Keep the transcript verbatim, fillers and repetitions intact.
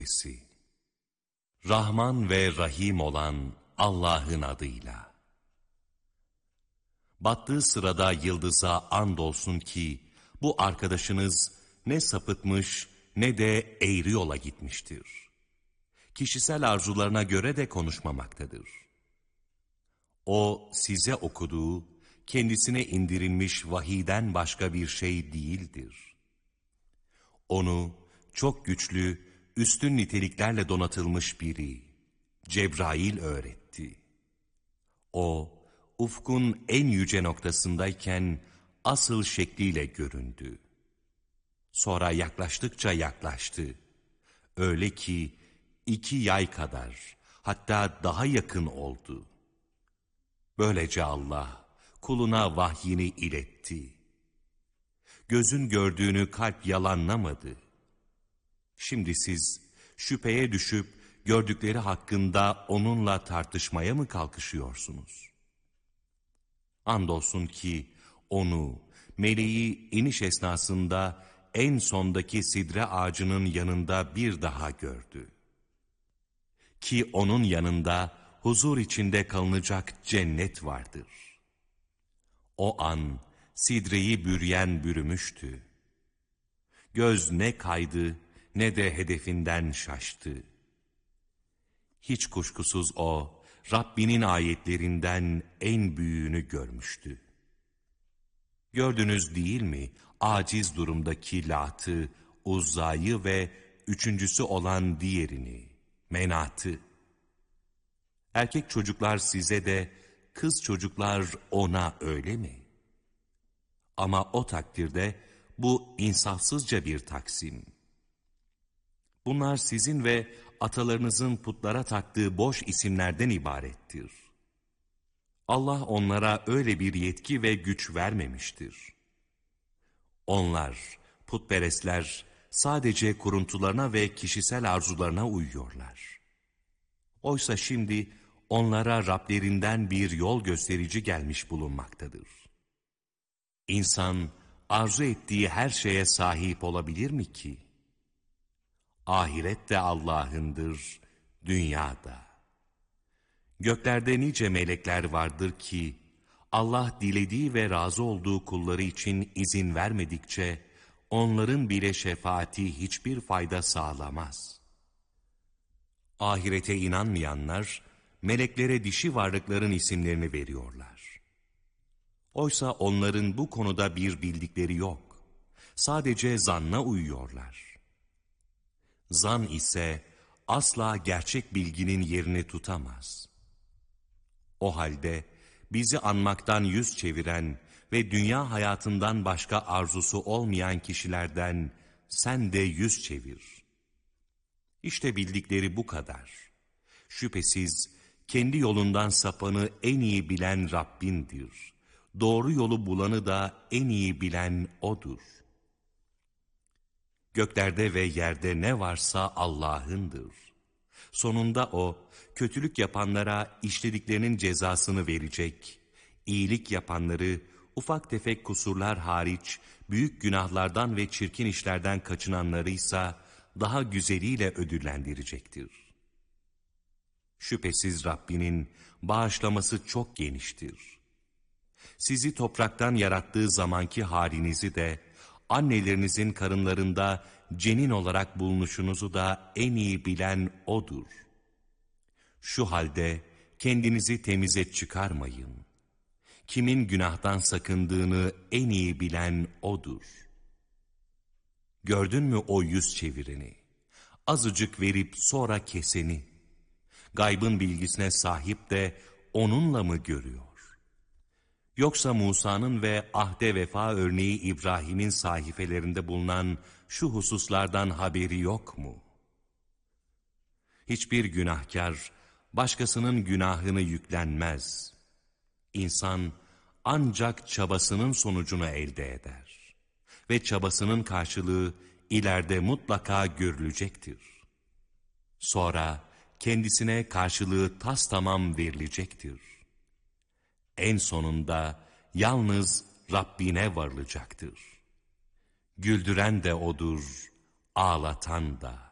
Suresi. Rahman ve Rahim olan Allah'ın adıyla. Battığı sırada yıldıza andolsun ki bu arkadaşınız ne sapıtmış ne de eğri yola gitmiştir. Kişisel arzularına göre de konuşmamaktadır. O size okuduğu, kendisine indirilmiş vahiyden başka bir şey değildir. Onu çok güçlü, üstün niteliklerle donatılmış biri, Cebrail öğretti. O, ufkun en yüce noktasındayken asıl şekliyle göründü. Sonra yaklaştıkça yaklaştı. Öyle ki iki yay kadar, hatta daha yakın oldu. Böylece Allah kuluna vahyini iletti. Gözün gördüğünü kalp yalanlamadı. Şimdi siz şüpheye düşüp gördükleri hakkında onunla tartışmaya mı kalkışıyorsunuz? Andolsun ki onu, meleği iniş esnasında en sondaki sidre ağacının yanında bir daha gördü. Ki onun yanında huzur içinde kalınacak cennet vardır. O an sidreyi bürüyen bürümüştü. Göz ne kaydı ne de hedefinden şaştı. Hiç kuşkusuz o, Rabbinin ayetlerinden en büyüğünü görmüştü. Gördünüz değil mi, aciz durumdaki Lat'ı, Uzza'yı ve üçüncüsü olan diğerini, Menat'ı. Erkek çocuklar size de, kız çocuklar ona öyle mi? Ama o takdirde bu insafsızca bir taksim. Bunlar sizin ve atalarınızın putlara taktığı boş isimlerden ibarettir. Allah onlara öyle bir yetki ve güç vermemiştir. Onlar, putperestler, sadece kuruntularına ve kişisel arzularına uyuyorlar. Oysa şimdi onlara Rablerinden bir yol gösterici gelmiş bulunmaktadır. İnsan, arzu ettiği her şeye sahip olabilir mi ki? Ahiret de Allah'ındır, dünyada. Göklerde nice melekler vardır ki, Allah dilediği ve razı olduğu kulları için izin vermedikçe, onların bile şefaati hiçbir fayda sağlamaz. Ahirete inanmayanlar, meleklere dişi varlıkların isimlerini veriyorlar. Oysa onların bu konuda bir bildikleri yok. Sadece zanna uyuyorlar. Zan ise asla gerçek bilginin yerini tutamaz. O halde bizi anmaktan yüz çeviren ve dünya hayatından başka arzusu olmayan kişilerden sen de yüz çevir. İşte bildikleri bu kadar. Şüphesiz kendi yolundan sapanı en iyi bilen Rabbindir. Doğru yolu bulanı da en iyi bilen O'dur. Göklerde ve yerde ne varsa Allah'ındır. Sonunda O, kötülük yapanlara işlediklerinin cezasını verecek, iyilik yapanları, ufak tefek kusurlar hariç, büyük günahlardan ve çirkin işlerden kaçınanlarıysa, daha güzeliyle ödüllendirecektir. Şüphesiz Rabbinin bağışlaması çok geniştir. Sizi topraktan yarattığı zamanki halinizi de, annelerinizin karınlarında cenin olarak bulunuşunuzu da en iyi bilen O'dur. Şu halde kendinizi temize çıkarmayın. Kimin günahtan sakındığını en iyi bilen O'dur. Gördün mü o yüz çevireni? Azıcık verip sonra keseni. Gaybın bilgisine sahip de onunla mı görüyor? Yoksa Musa'nın ve ahde vefa örneği İbrahim'in sahifelerinde bulunan şu hususlardan haberi yok mu? Hiçbir günahkar başkasının günahını yüklenmez. İnsan ancak çabasının sonucunu elde eder. Ve çabasının karşılığı ileride mutlaka görülecektir. Sonra kendisine karşılığı tastamam verilecektir. En sonunda yalnız Rabbine varılacaktır. Güldüren de O'dur, ağlatan da.